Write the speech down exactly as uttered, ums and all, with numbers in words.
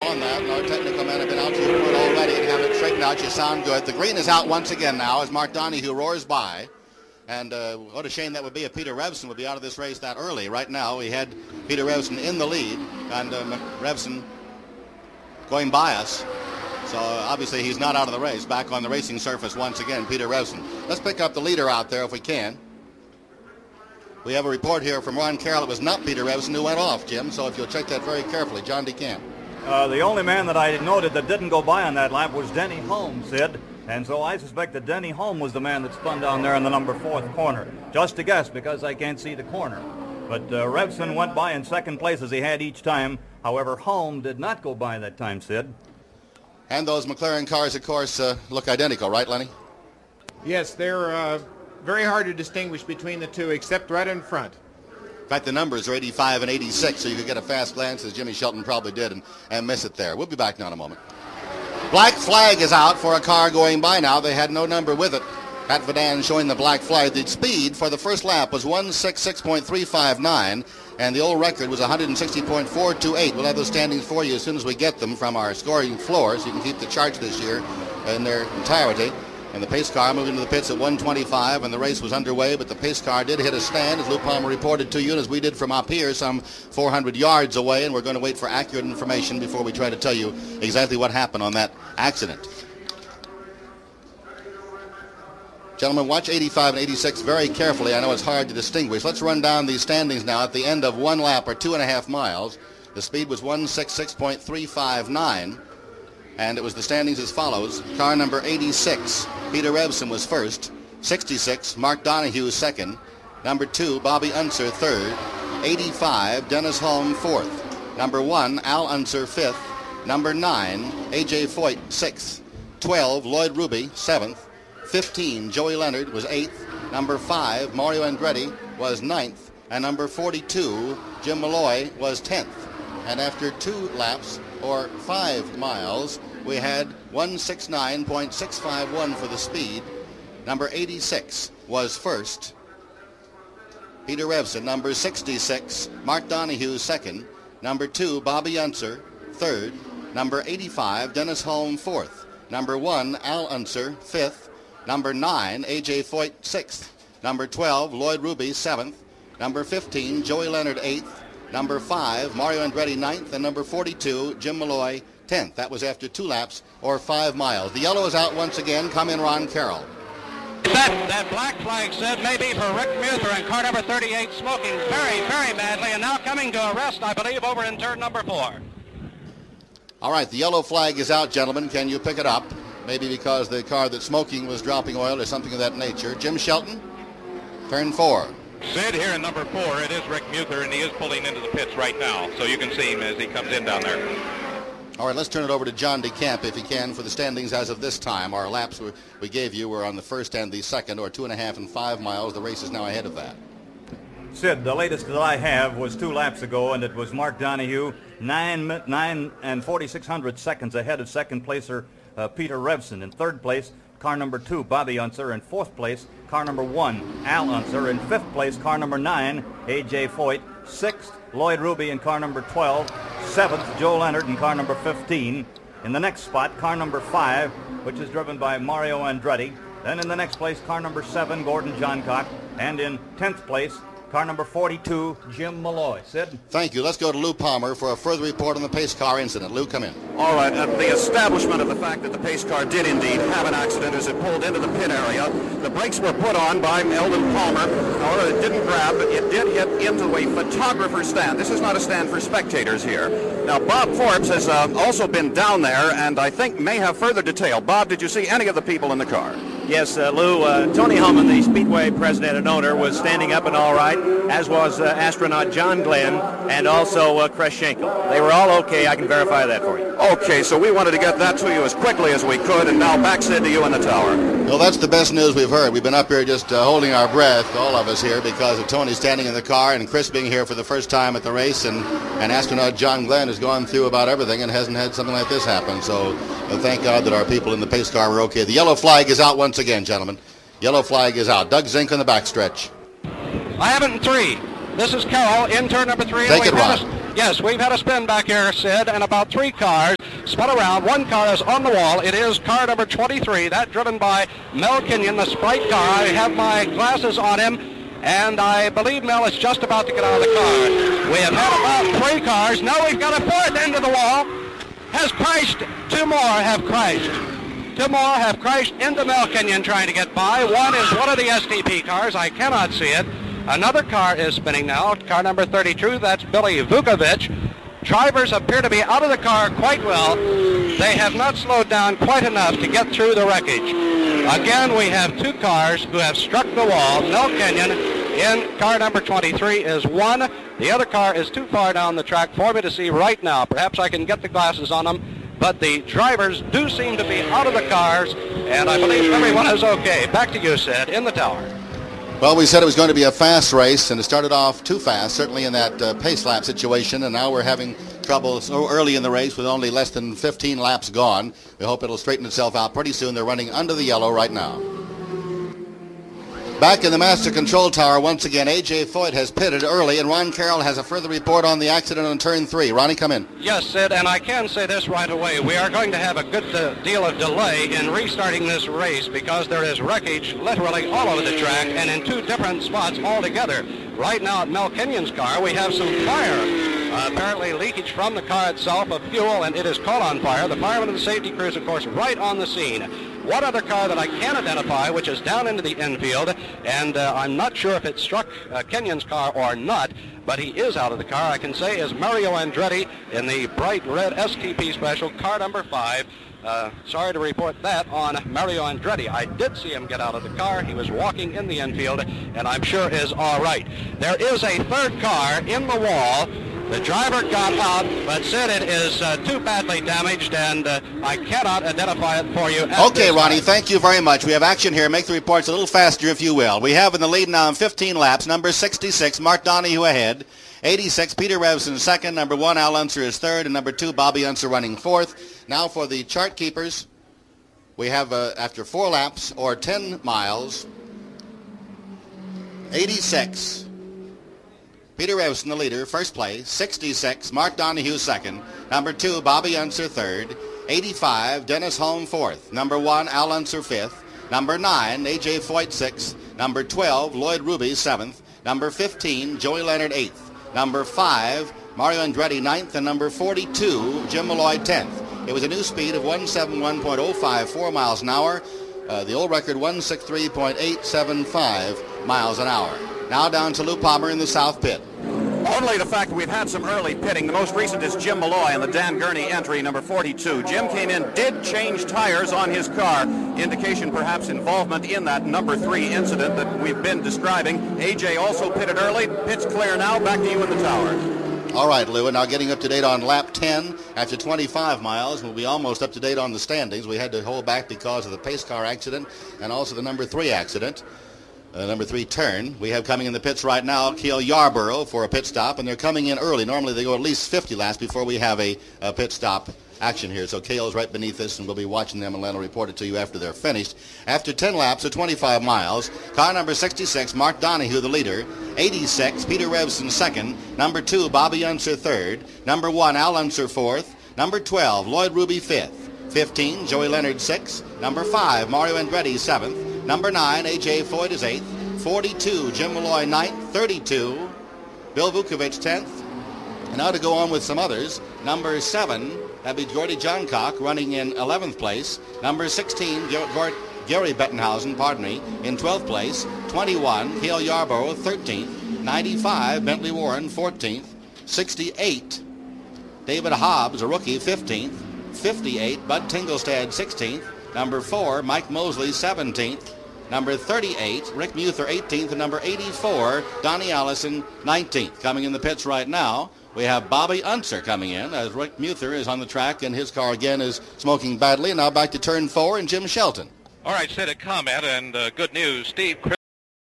on that. And our technical men have been out to your point already and have it straightened out. You sound good. The green is out once again now as Mark Donahue roars by. And uh, what a shame that would be if Peter Revson would be out of this race that early. Right now, we had Peter Revson in the lead, and uh, Revson going by us. So uh, obviously he's not out of the race. Back on the racing surface once again, Peter Revson. Let's pick up the leader out there if we can. We have a report here from Ron Carroll. It was not Peter Revson who went off, Jim. So if you'll check that very carefully. John DeCamp. Uh, the only man that I noted that didn't go by on that lap was Denny Holmes, Sid. And so I suspect that Denny Holmes was the man that spun down there in the number fourth corner. Just a guess because I can't see the corner. But uh, Revson went by in second place as he had each time. However, Holmes did not go by that time, Sid. And those McLaren cars, of course, uh, look identical, right, Lenny? Yes, they're uh, very hard to distinguish between the two, except right in front. In fact, the numbers are eighty-five and eighty-six, so you could get a fast glance, as Jimmy Shelton probably did, and, and miss it there. We'll be back now in a moment. Black flag is out for a car going by now. They had no number with it. Pat Vadan showing the black flag. The speed for the first lap was one sixty-six point three five nine, and the old record was one sixty point four two eight. We'll have those standings for you as soon as we get them from our scoring floor, so you can keep the charts this year in their entirety. And the pace car moved into the pits at one twenty-five, and the race was underway, but the pace car did hit a stand, as Lou Palmer reported to you, and as we did from up here, some four hundred yards away, and we're going to wait for accurate information before we try to tell you exactly what happened on that accident. Gentlemen, watch eighty-five and eighty-six very carefully. I know it's hard to distinguish. Let's run down these standings now at the end of one lap or two and a half miles. The speed was one sixty-six point three five nine. And it was the standings as follows. Car number eighty-six, Peter Revson was first. sixty-six, Mark Donahue second. Number two, Bobby Unser third. eighty-five, Dennis Holm fourth. Number one, Al Unser fifth. Number nine, A J Foyt sixth. twelve, Lloyd Ruby seventh. fifteen, Joey Leonard was eighth. Number five, Mario Andretti was ninth. And number forty-two, Jim Malloy was tenth. And after two laps, or five miles, we had one sixty-nine point six five one for the speed. Number eighty-six was first. Peter Revson. Number sixty-six, Mark Donahue second. Number two, Bobby Unser third. Number eighty-five, Dennis Holm fourth. Number one, Al Unser fifth. Number nine, A J Foyt sixth. Number twelve, Lloyd Ruby seventh. Number fifteen, Joey Leonard eighth. Number five, Mario Andretti ninth, and number forty-two, Jim Malloy tenth. That was after two laps or five miles. The yellow is out once again. Come in, Ron Carroll. That, that black flag said maybe for Rick Muther and car number thirty-eight smoking very, very badly, and now coming to a rest, I believe, over in turn number four. All right, the yellow flag is out, gentlemen. Can you pick it up? Maybe because the car that's smoking was dropping oil or something of that nature. Jim Shelton, turn four. Sid, here in number four, it is Rick Muther, and he is pulling into the pits right now, so you can see him as he comes in down there. All right, let's turn it over to John DeCamp, if he can, for the standings as of this time. Our laps we gave you were on the first and the second, or two and a half and five miles. The race is now ahead of that. Sid, the latest that I have was two laps ago, and it was Mark Donahue, nine, nine and forty-six hundredths seconds ahead of second placer uh, Peter Revson. In third place, car number two, Bobby Unser. In fourth place, car number one, Al Unser. In fifth place, car number nine, A J Foyt. Sixth, Lloyd Ruby in car number twelve. Seventh, Joe Leonard in car number fifteen. In the next spot, car number five, which is driven by Mario Andretti. Then in the next place, car number seven, Gordon Johncock. And in tenth place, car number forty-two, Jim Malloy. Sid? Thank you. Let's go to Lou Palmer for a further report on the pace car incident. Lou, come in. All right. Uh, the establishment of the fact that the pace car did indeed have an accident as it pulled into the pit area. The brakes were put on by Eldon Palmer. However, it didn't grab, but it did hit into a photographer's stand. This is not a stand for spectators here. Now, Bob Forbes has uh, also been down there, and I think may have further detail. Bob, did you see any of the people in the car? Yes, uh, Lou, uh, Tony Hellman, the Speedway president and owner, was standing up and all right, as was uh, astronaut John Glenn and also uh, Chris Schenkel. They were all okay. I can verify that for you. Okay, so we wanted to get that to you as quickly as we could, and now back, Sid, to you in the tower. Well, that's the best news we've heard. We've been up here just uh, holding our breath, all of us here, because of Tony standing in the car and Chris being here for the first time at the race, and, and astronaut John Glenn has gone through about everything and hasn't had something like this happen. So uh, thank God that our people in the pace car were okay. The yellow flag is out once again, gentlemen. Yellow flag is out. Doug Zink on the backstretch. I have it in three. This is Carroll in turn number three. Take it, We've had Ron. a- Yes, we've had a spin back here, Sid, and about three cars spun around. One car is on the wall. It is car number twenty-three, that driven by Mel Kenyon, the Sprite car. I have my glasses on him, and I believe Mel is just about to get out of the car. We have had about three cars. Now we've got a fourth into the wall. Has crashed. Two more have crashed. Two more have crashed into Mel Kenyon trying to get by. One is one of the S T P cars. I cannot see it. Another car is spinning now, car number thirty-two, that's Billy Vukovic. Drivers appear to be out of the car quite well. They have not slowed down quite enough to get through the wreckage. Again, we have two cars who have struck the wall. Mel Kenyon in car number twenty-three is one. The other car is too far down the track for me to see right now. Perhaps I can get the glasses on them. But the drivers do seem to be out of the cars, and I believe everyone is okay. Back to you, Sid, in the tower. Well, we said it was going to be a fast race, and it started off too fast, certainly in that uh, pace lap situation, and now we're having trouble so early in the race with only less than fifteen laps gone. We hope it'll straighten itself out pretty soon. They're running under the yellow right now. Back in the master control tower once again, A J Foyt has pitted early, and Ron Carroll has a further report on the accident on turn three. Ronnie, come in. Yes, Sid, and I can say this right away. We are going to have a good uh, deal of delay in restarting this race because there is wreckage literally all over the track and in two different spots altogether. Right now at Mel Kenyon's car, we have some fire. Uh, apparently leakage from the car itself of fuel, and it is caught on fire. The firemen and the safety crews, of course, right on the scene. One other car that I can identify, which is down into the infield, and uh, I'm not sure if it struck uh, Kenyon's car or not, but he is out of the car, I can say, is Mario Andretti in the bright red S T P special, car number five. Uh, sorry to report that on Mario Andretti. I did see him get out of the car. He was walking in the infield, and I'm sure is all right. There is a third car in the wall. The driver got out, but said it is uh, too badly damaged, and uh, I cannot identify it for you. Okay, Ronnie, time. Thank you very much. We have action here. Make the reports a little faster, if you will. We have in the lead now in fifteen laps, number sixty-six, Mark Donahue ahead. eighty-six, Peter Revson second. Number one, Al Unser is third. And number two, Bobby Unser running fourth. Now for the chart keepers, we have, uh, after four laps, or ten miles, eighty-six, Peter Revson, the leader, first place. sixty-six, Mark Donahue second. Number two, Bobby Unser third. eighty-five, Dennis Holm fourth. Number one, Al Unser fifth. Number nine, A J Foyt sixth. Number twelve, Lloyd Ruby seventh. Number fifteen, Joey Leonard eighth. Number five, Mario Andretti ninth. And number forty-two, Jim Malloy tenth. It was a new speed of one seventy-one point oh five four miles an hour. Uh, the old record, one sixty-three point eight seven five miles an hour. Now down to Lou Palmer in the south pit. Only the fact that we've had some early pitting. The most recent is Jim Malloy in the Dan Gurney entry, number forty-two. Jim came in, did change tires on his car. Indication perhaps involvement in that number three incident that we've been describing. A J also pitted early. Pit's clear now. Back to you in the tower. All right, Lou, and now getting up to date on lap ten after twenty-five miles. We'll be almost up to date on the standings. We had to hold back because of the pace car accident and also the number three accident. Uh, number three turn. We have coming in the pits right now Cale Yarborough for a pit stop, and they're coming in early. Normally they go at least fifty laps before we have a, a pit stop action here. So Cale's right beneath us, and we'll be watching them, and Len will report it to you after they're finished. After ten laps of twenty-five miles, car number sixty-six, Mark Donahue, the leader. eighty-six, Peter Revson second. Number two, Bobby Unser third. Number one, Al Unser fourth. Number twelve, Lloyd Ruby fifth. fifteen, Joey Leonard sixth. Number five, Mario Andretti seventh. Number nine, A J Foyt is eighth. forty-two, Jim Malloy ninth. thirty-two, Bill Vukovic tenth. And now to go on with some others. Number seven, that'd be Gordy Johncock running in eleventh place. Number sixteen, Gary Bettenhausen, pardon me, in twelfth place. twenty-one, Cale Yarborough, thirteenth. ninety-five, Bentley Warren, fourteenth. sixty-eight, David Hobbs, a rookie, fifteenth. fifty-eight, Bud Tingelstad, sixteenth. Number four, Mike Mosley, seventeenth. Number thirty-eight, Rick Muther, eighteenth. And number eighty-four, Donnie Allison, nineteenth. Coming in the pits right now, we have Bobby Unser coming in as Rick Muther is on the track, and his car again is smoking badly. And now back to turn four and Jim Shelton. All right, Sid, a comment and uh, good news. Steve